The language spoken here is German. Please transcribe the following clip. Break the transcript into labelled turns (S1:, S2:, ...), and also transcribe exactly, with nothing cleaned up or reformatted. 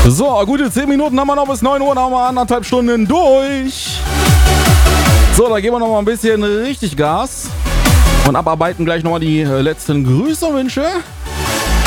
S1: So, gute zehn Minuten haben wir noch bis neun Uhr, dann haben wir anderthalb Stunden durch. So, da geben wir noch mal ein bisschen richtig Gas und abarbeiten gleich nochmal die letzten Grüße und Wünsche.